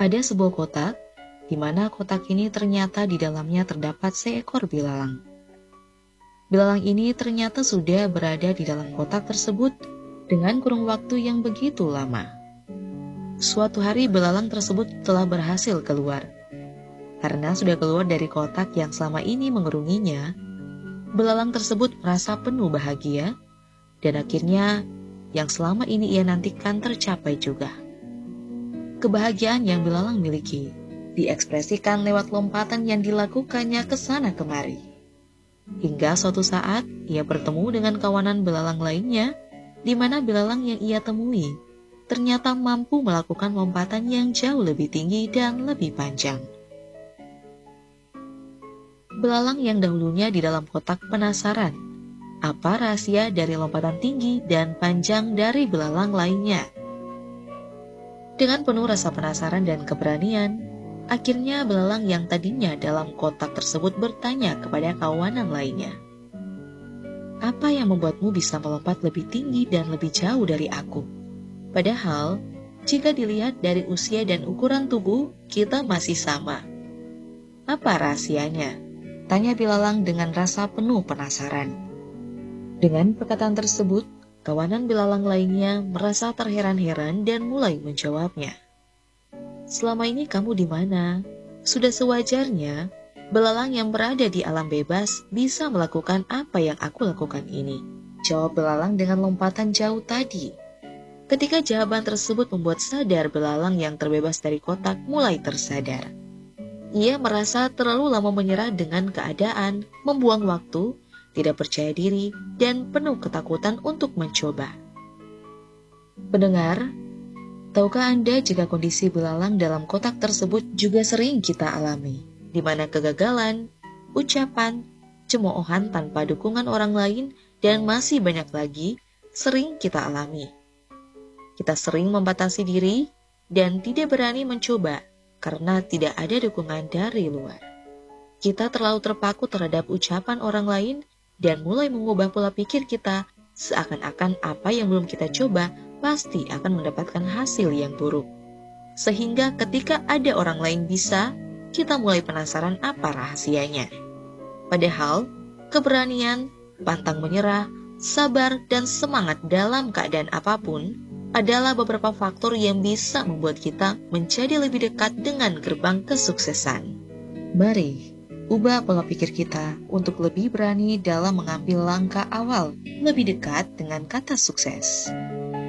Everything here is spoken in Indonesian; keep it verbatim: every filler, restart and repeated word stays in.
Ada sebuah kotak, di mana kotak ini ternyata di dalamnya terdapat seekor belalang. Belalang ini ternyata sudah berada di dalam kotak tersebut dengan kurun waktu yang begitu lama. Suatu hari belalang tersebut telah berhasil keluar. Karena sudah keluar dari kotak yang selama ini mengurunginya, belalang tersebut merasa penuh bahagia, dan akhirnya yang selama ini ia nantikan tercapai juga. Kebahagiaan yang belalang miliki diekspresikan lewat lompatan yang dilakukannya ke sana kemari. Hingga suatu saat ia bertemu dengan kawanan belalang lainnya, di mana belalang yang ia temui ternyata mampu melakukan lompatan yang jauh lebih tinggi dan lebih panjang. Belalang yang dahulunya di dalam kotak penasaran apa rahasia dari lompatan tinggi dan panjang dari belalang lainnya. Dengan penuh rasa penasaran dan keberanian, akhirnya belalang yang tadinya dalam kotak tersebut bertanya kepada kawanan lainnya, "Apa yang membuatmu bisa melompat lebih tinggi dan lebih jauh dari aku? Padahal, jika dilihat dari usia dan ukuran tubuh, kita masih sama. Apa rahasianya?" Tanya belalang dengan rasa penuh penasaran. Dengan perkataan tersebut, kawanan belalang lainnya merasa terheran-heran dan mulai menjawabnya. "Selama ini kamu di mana? Sudah sewajarnya belalang yang berada di alam bebas bisa melakukan apa yang aku lakukan ini," jawab belalang dengan lompatan jauh tadi. Ketika jawaban tersebut membuat sadar belalang yang terbebas dari kotak mulai tersadar. Ia merasa terlalu lama menyerah dengan keadaan, membuang waktu, tidak percaya diri, dan penuh ketakutan untuk mencoba. Pendengar, tahukah Anda jika kondisi belalang dalam kotak tersebut juga sering kita alami, di mana kegagalan, ucapan, cemoohan tanpa dukungan orang lain, dan masih banyak lagi sering kita alami. Kita sering membatasi diri dan tidak berani mencoba karena tidak ada dukungan dari luar. Kita terlalu terpaku terhadap ucapan orang lain dan mulai mengubah pola pikir kita seakan-akan apa yang belum kita coba pasti akan mendapatkan hasil yang buruk. Sehingga ketika ada orang lain bisa, kita mulai penasaran apa rahasianya. Padahal, keberanian, pantang menyerah, sabar, dan semangat dalam keadaan apapun adalah beberapa faktor yang bisa membuat kita menjadi lebih dekat dengan gerbang kesuksesan. Mari ubah pola pikir kita untuk lebih berani dalam mengambil langkah awal lebih dekat dengan kata sukses.